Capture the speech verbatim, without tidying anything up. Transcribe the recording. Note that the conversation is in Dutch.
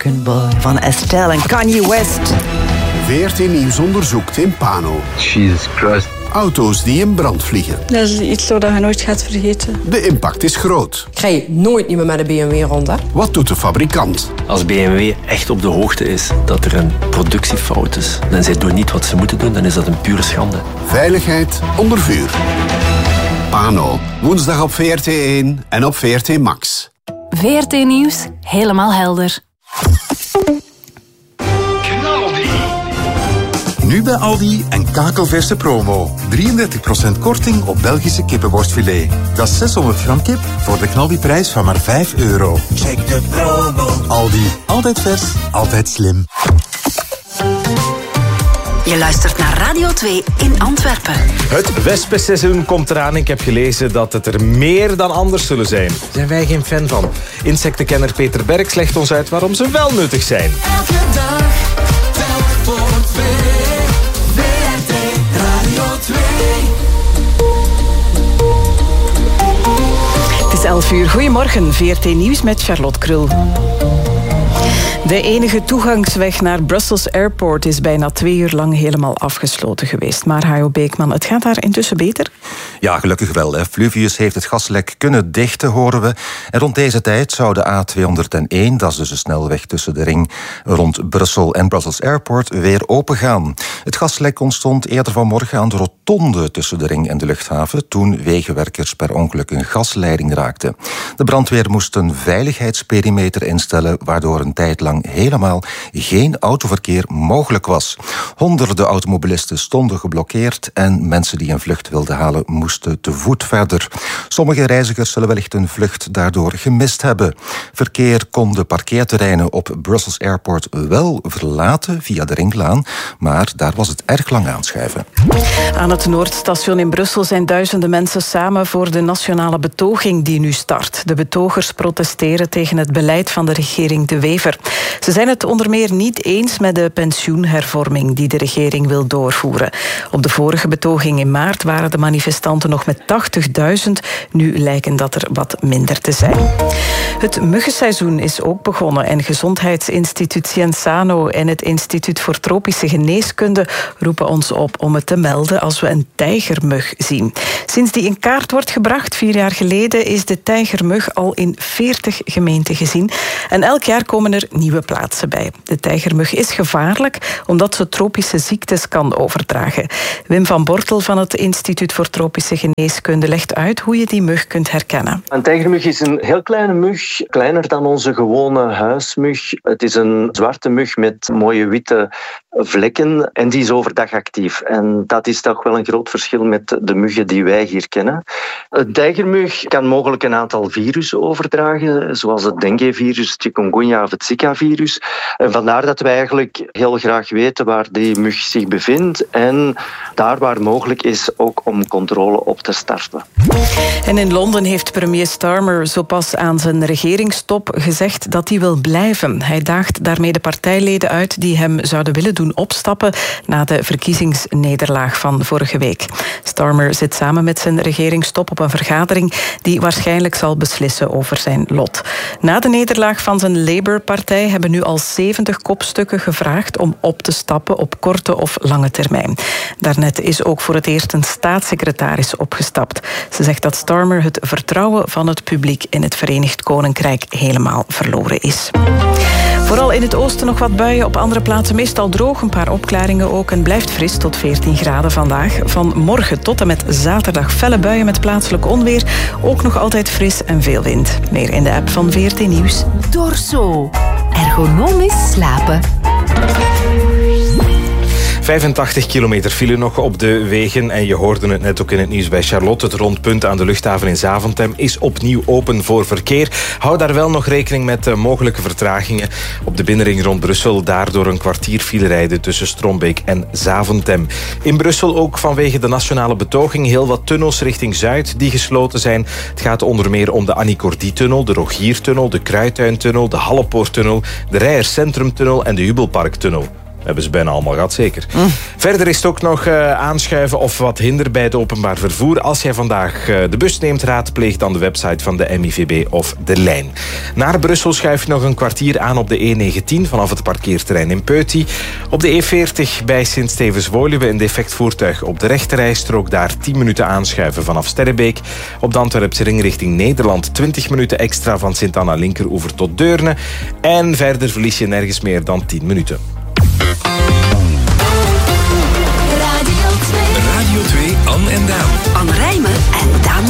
American Boy van Estelle en Kanye West. V R T Nieuws onderzoekt in Pano. Jesus Christ. Auto's die in brand vliegen. Dat is iets dat je nooit gaat vergeten. De impact is groot. Ik rij nooit niet meer met een B M W rond, hè? Wat doet de fabrikant? Als B M W echt op de hoogte is dat er een productiefout is en zij doen niet wat ze moeten doen, dan is dat een pure schande. Veiligheid onder vuur. Pano. Woensdag op V R T één en op V R T Max. V R T Nieuws. Helemaal helder. Nu bij Aldi een kakelverse promo. drieëndertig procent korting op Belgische kippenborstfilet. Dat is zeshonderd gram kip voor de knaldiprijs van maar vijf euro. Check de promo. Aldi. Altijd vers, altijd slim. Je luistert naar Radio twee in Antwerpen. Het wespenseizoen komt eraan. Ik heb gelezen dat het er meer dan anders zullen zijn. Daar zijn wij geen fan van. Insectenkenner Peter Berks legt ons uit waarom ze wel nuttig zijn. Elke dag, telk voor twee. V R T Radio twee. Het is elf uur. Goedemorgen. V R T Nieuws met Charlotte Krul. De enige toegangsweg naar Brussels Airport is bijna twee uur lang helemaal afgesloten geweest. Maar Hajo Beekman, het gaat daar intussen beter? Ja, gelukkig wel. Hè. Fluvius heeft het gaslek kunnen dichten, horen we. En rond deze tijd zou de A tweehonderdéén, dat is dus de snelweg tussen de ring rond Brussel en Brussels Airport, weer opengaan. Het gaslek ontstond eerder vanmorgen aan de rotonde tussen de ring en de luchthaven, toen wegenwerkers per ongeluk een gasleiding raakten. De brandweer moest een veiligheidsperimeter instellen, waardoor een tijd lang helemaal geen autoverkeer mogelijk was. Honderden automobilisten stonden geblokkeerd en mensen die een vlucht wilden halen moesten te voet verder. Sommige reizigers zullen wellicht een vlucht daardoor gemist hebben. Verkeer kon de parkeerterreinen op Brussels Airport wel verlaten via de Ringlaan, maar daar was het erg lang aanschuiven. Aan het Noordstation in Brussel zijn duizenden mensen samen voor de nationale betoging die nu start. De betogers protesteren tegen het beleid van de regering De Wever. Ze zijn het onder meer niet eens met de pensioenhervorming die de regering wil doorvoeren. Op de vorige betoging in maart waren de manifestanten nog met tachtigduizend. Nu lijken dat er wat minder te zijn. Het muggenseizoen is ook begonnen en Gezondheidsinstituut Cienzano en het Instituut voor Tropische Geneeskunde roepen ons op om het te melden als we een tijgermug zien. Sinds die in kaart wordt gebracht, vier jaar geleden, is de tijgermug al in veertig gemeenten gezien. En elk jaar komen er nieuwe plaatsen bij. De tijgermug is gevaarlijk omdat ze tropische ziektes kan overdragen. Wim van Bortel van het Instituut voor Tropische Geneeskunde legt uit hoe je die mug kunt herkennen. Een tijgermug is een heel kleine mug, kleiner dan onze gewone huismug. Het is een zwarte mug met mooie witte vlekken en die is overdag actief. En dat is toch wel een groot verschil met de muggen die wij hier kennen. Een tijgermug kan mogelijk een aantal virussen overdragen, zoals het dengue-virus, het chikungunya of het Zika-virus. En vandaar dat wij eigenlijk heel graag weten waar die mug zich bevindt en daar waar mogelijk is ook om controle op te starten. En in Londen heeft premier Starmer zo pas aan zijn regeringstop gezegd dat hij wil blijven. Hij daagt daarmee de partijleden uit die hem zouden willen doen opstappen na de verkiezingsnederlaag van vorige week. Starmer zit samen met zijn regeringstop op een vergadering die waarschijnlijk zal beslissen over zijn lot. Na de nederlaag van zijn Labour-partij hebben nu al zeventig kopstukken gevraagd om op te stappen op korte of lange termijn. Daarnet is ook voor het eerst een staatssecretaris opgestapt. Ze zegt dat Starmer het vertrouwen van het publiek in het Verenigd Koninkrijk helemaal verloren is. Vooral in het oosten nog wat buien, op andere plaatsen meestal droog, een paar opklaringen ook en blijft fris tot veertien graden vandaag. Van morgen tot en met zaterdag felle buien met plaatselijk onweer, ook nog altijd fris en veel wind. Meer in de app van V R T Nieuws. Dorso. Ergonomisch slapen. vijfentachtig kilometer file nog op de wegen. En je hoorde het net ook in het nieuws bij Charlotte. Het rondpunt aan de luchthaven in Zaventem is opnieuw open voor verkeer. Hou daar wel nog rekening met uh, mogelijke vertragingen. Op de binnenring rond Brussel daardoor een kwartier file rijden tussen Strombeek en Zaventem. In Brussel ook vanwege de nationale betoging heel wat tunnels richting Zuid die gesloten zijn. Het gaat onder meer om de Annie Cordy-tunnel, de Rogiertunnel, de Kruituintunnel, de Hallepoorttunnel, de Rijers Centrumtunnel en de Jubelparktunnel. hebben ze bijna allemaal gehad, zeker. Mm. Verder is het ook nog uh, aanschuiven of wat hinder bij het openbaar vervoer. Als jij vandaag uh, de bus neemt, raadpleeg dan de website van de M I V B of de lijn. Naar Brussel schuif je nog een kwartier aan op de E negentien vanaf het parkeerterrein in Peuty. Op de E veertig bij Sint-Stevens-Woluwe een defect voertuig op de rechterrijstrook. Daar tien minuten aanschuiven vanaf Sterrebeek. Op de Antwerpse ring richting Nederland twintig minuten extra van Sint-Anna Linkeroever tot Deurne. En verder verlies je nergens meer dan tien minuten.